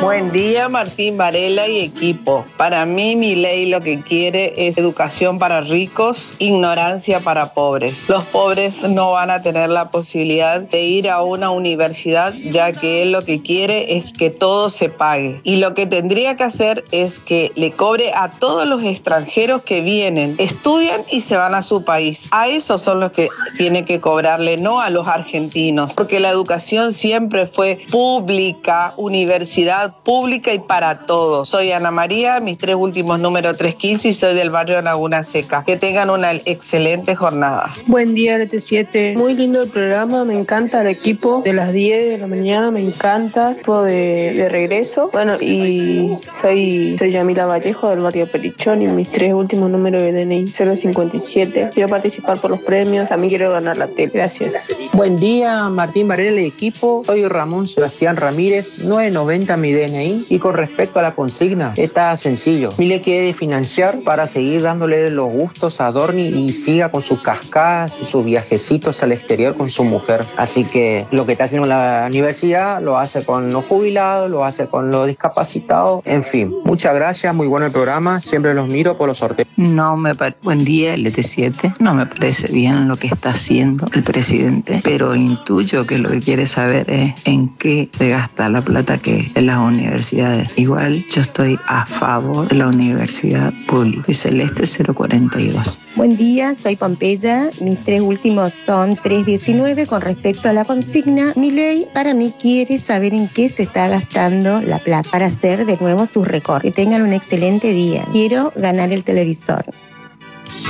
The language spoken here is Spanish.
Buen día, Martín Varela y equipo. Para mí, Milei lo que quiere es educación para ricos, ignorancia para pobres. Los pobres no van a tener la posibilidad de ir a una universidad, ya que él lo que quiere es que todo se pague. Y lo que tendría que hacer es que le cobre a todos los extranjeros que vienen, estudian y se van a su país. A esos son los que tiene que cobrarle, no a los argentinos, porque la educación siempre fue pública, universidad pública y para todos. Soy Ana María, mis 3 últimos números 315 y soy del barrio de Laguna Seca. Que tengan una excelente jornada. Buen día, LT7. Muy lindo el programa, me encanta el equipo de las 10 de la mañana, me encanta. Equipo de regreso. Bueno, y soy Yamila Vallejo del barrio Perichón y mis 3 últimos números de DNI 057. Quiero participar por los premios, también quiero ganar la tele. Gracias. Buen día, Martín Varela y equipo. Soy Ramón Sebastián Ramírez, 990 mi DNI. Y con respecto a la consigna, está sencillo. Milei quiere financiar para seguir dándole los gustos a Dorni y siga con sus cascadas y sus viajecitos al exterior con su mujer. Así que lo que está haciendo la universidad lo hace con los jubilados, lo hace con los discapacitados. En fin, muchas gracias, muy bueno el programa. Siempre los miro por los sorteos. Buen día, LT7. No me parece bien lo que está haciendo el presidente, pero intuyo que lo que quiere saber es en qué se gasta la plata que en las universidades. Igual yo estoy a favor de la universidad pública. Soy Celeste 042. Buen día, soy Pompeya. Mis 3 últimos son 319. Con respecto a la consigna, Milei para mí quiere saber en qué se está gastando la plata para hacer de nuevo sus récords. Que tengan un excelente día. Quiero ganar el televisor.